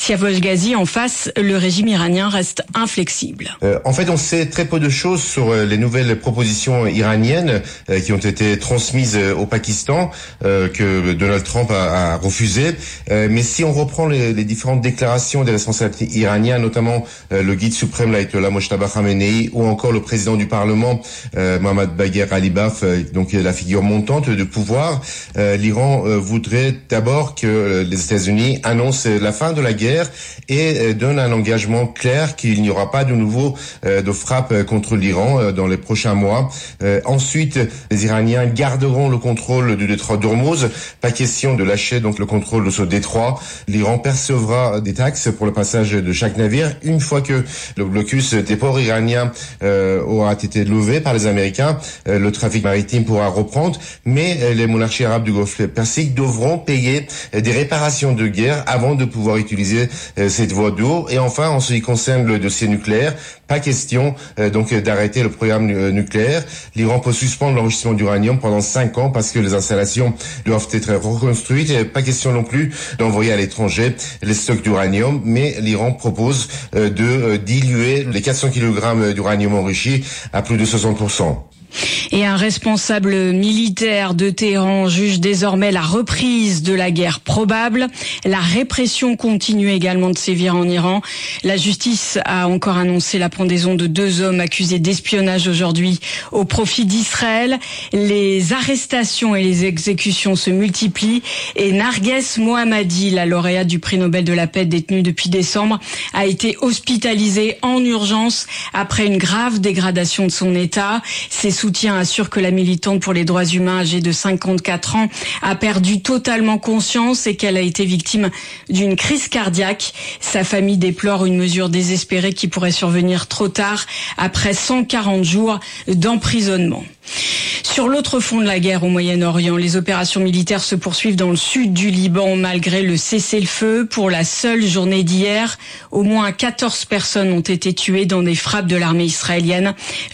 Siavosh Ghazi, en face, le régime iranien reste inflexible. En fait, on sait très peu de choses sur les nouvelles propositions iraniennes qui ont été transmises au Pakistan, que Donald Trump a refusé. Mais si on reprend les différentes déclarations des responsables iraniens, notamment le guide suprême, l'ayatollah Mojtaba Khamenei, ou encore le président du Parlement, Mohammad Bagher Ghalibaf, donc la figure montante de pouvoir, l'Iran voudrait d'abord que les États-Unis annoncent la fin de la guerre et donnent un engagement clair qu'il n'y aura pas de nouveau de frappe contre l'Iran dans les prochains mois. Ensuite, les Iraniens garderont le contrôle du détroit d'Ormuz. Pas question de lâcher donc le contrôle de ce détroit. L'Iran percevra des taxes pour le passage de chaque navire. Une fois que le blocus des ports iraniens aura été levé par les Américains, le trafic maritime pourra reprendre. Mais les monarchies arabes du Golfe Persique devront payer des réparations de guerre avant de pouvoir utiliser cette voie d'eau. Et enfin, en ce qui concerne le dossier nucléaire, pas question donc d'arrêter le programme nucléaire. L'Iran peut suspendre l'enrichissement d'uranium pendant 5 ans parce que les installations doivent être reconstruites. Et pas question non plus d'envoyer à l'étranger les stocks d'uranium, mais l'Iran propose de diluer les 400 kg d'uranium enrichi à plus de 60%. Et un responsable militaire de Téhéran juge désormais la reprise de la guerre probable. La répression continue également de sévir en Iran. La justice a encore annoncé la pendaison de 2 hommes accusés d'espionnage aujourd'hui au profit d'Israël. Les arrestations et les exécutions se multiplient et Narges Mohammadi, la lauréate du prix Nobel de la paix détenue depuis décembre, a été hospitalisée en urgence après une grave dégradation de son état. Ses soutiens assure que la militante pour les droits humains âgée de 54 ans a perdu totalement conscience et qu'elle a été victime d'une crise cardiaque. Sa famille déplore une mesure désespérée qui pourrait survenir trop tard après 140 jours d'emprisonnement. Sur l'autre front de la guerre au Moyen-Orient, les opérations militaires se poursuivent dans le sud du Liban malgré le cessez-le-feu. Pour la seule journée d'hier, au moins 14 personnes ont été tuées dans des frappes de l'armée israélienne.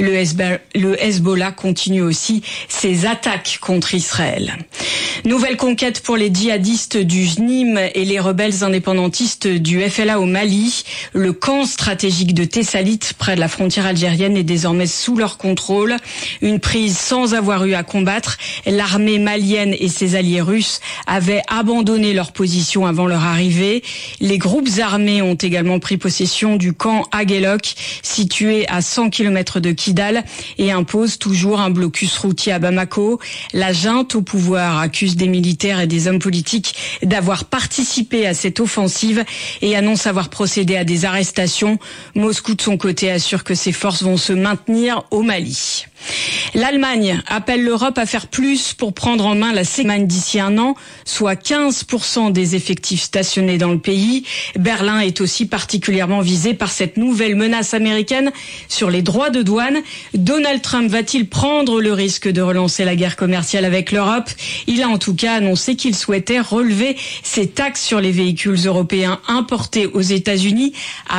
Le Hezbollah continue aussi ses attaques contre Israël. Nouvelle conquête pour les djihadistes du JNIM et les rebelles indépendantistes du FLA au Mali. Le camp stratégique de Tessalit, près de la frontière algérienne, est désormais sous leur contrôle. Une prise sans avoir eu à combattre. L'armée malienne et ses alliés russes avaient abandonné leur position avant leur arrivée. Les groupes armés ont également pris possession du camp Aguelok, situé à 100 km de Kidal, et imposent toujours un blocus routier à Bamako. La junte au pouvoir accuse des militaires et des hommes politiques d'avoir participé à cette offensive et annonce avoir procédé à des arrestations. Moscou, de son côté, assure que ses forces vont se maintenir au Mali. L'Allemagne appelle l'Europe à faire plus pour prendre en main la sécurité d'ici un an, soit 15% des effectifs stationnés dans le pays. Berlin est aussi particulièrement visé par cette nouvelle menace américaine sur les droits de douane. Donald Trump va-t-il prendre le risque de relancer la guerre commerciale avec l'Europe? Il a en tout cas annoncé qu'il souhaitait relever ses taxes sur les véhicules européens importés aux États-Unis à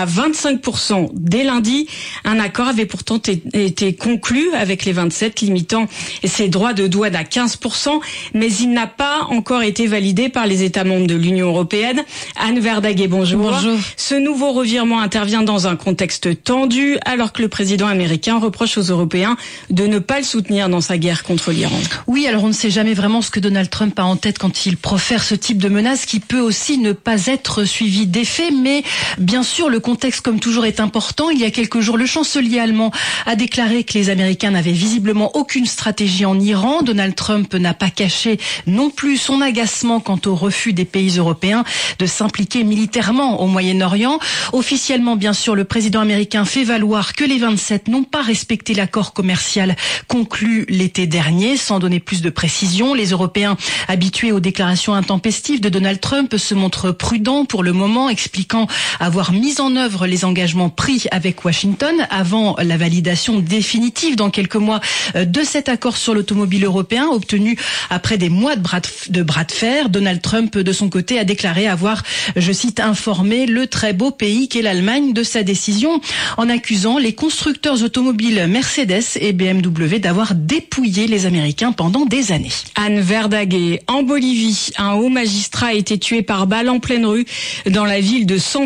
25% dès lundi. Un accord avait pourtant été conclu avec les 27, limitant ses droits de douane à 15%, mais il n'a pas encore été validé par les États membres de l'Union européenne. Anne Verdaguet, bonjour. Bonjour. Ce nouveau revirement intervient dans un contexte tendu, alors que le président américain reproche aux Européens de ne pas le soutenir dans sa guerre contre l'Iran. Oui, alors on ne sait jamais vraiment ce que Donald Trump a en tête quand il profère ce type de menace qui peut aussi ne pas être suivi d'effet, mais bien sûr le contexte comme toujours est important. Il y a quelques jours, le chancelier allemand a déclaré que les Américains n'avaient visiblement aucune stratégie en Iran. Donald Trump n'a pas caché non plus son agacement quant au refus des pays européens de s'impliquer militairement au Moyen-Orient. Officiellement, bien sûr, le président américain fait valoir que les 27 n'ont pas respecté l'accord commercial conclu l'été dernier, sans donner plus de précisions. Les Européens, habitués aux déclarations intempestives de Donald Trump, se montrent prudents pour le moment, expliquant avoir mis en œuvre les engagements pris avec Washington avant la validation définitive dans quelques mois de cet accord sur l'automobile européen obtenu après des mois de bras de fer. Donald Trump, de son côté, a déclaré avoir, je cite, informé le très beau pays qu'est l'Allemagne de sa décision, en accusant les constructeurs automobiles Mercedes et BMW d'avoir dépouillé les Américains pendant des années. Anne Verdaguet, en Bolivie, un haut magistrat a été tué par balle en pleine rue dans la ville de San